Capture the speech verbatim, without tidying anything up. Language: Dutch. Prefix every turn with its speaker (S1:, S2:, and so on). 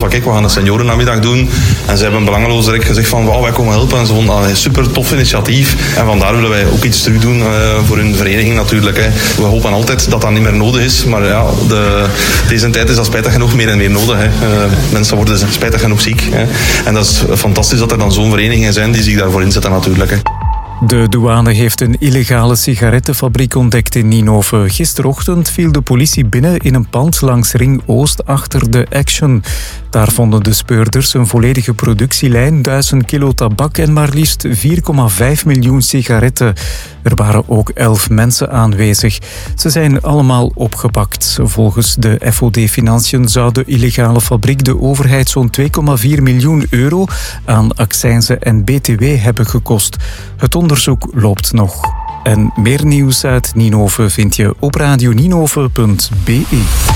S1: van kijk, we gaan een seniorennamiddag doen. En ze hebben belangeloos direct gezegd van wauw, wij komen helpen. En ze vonden dat een super tof initiatief. En vandaar willen wij ook iets terug doen uh, voor hun vereniging natuurlijk. Hè. We hopen altijd dat dat niet meer nodig is. Maar ja, de, deze tijd is dat spijtig genoeg meer en meer nodig. Hè. Uh, mensen worden spijtig genoeg ziek. Hè. En dat is fantastisch dat er dan zo'n verenigingen zijn die zich daarvoor inzetten natuurlijk. Hè.
S2: De douane heeft een illegale sigarettenfabriek ontdekt in Ninove. Gisterochtend viel de politie binnen in een pand langs Ring Oost achter de Action. Daar vonden de speurders een volledige productielijn, duizend kilo tabak en maar liefst vier komma vijf miljoen sigaretten. Er waren ook elf mensen aanwezig. Ze zijn allemaal opgepakt. Volgens de F O D Financiën zou de illegale fabriek de overheid zo'n twee komma vier miljoen euro aan accijnzen en B T W hebben gekost. Het onderzoek loopt nog. En meer nieuws uit Ninove vind je op radio ninove punt b e.